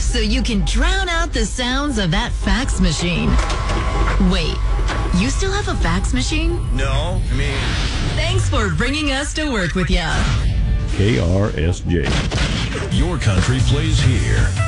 so you can drown out the sounds of that fax machine. Wait, you still have a fax machine? No, Thanks for bringing us to work with ya. KRSJ. Your country plays here.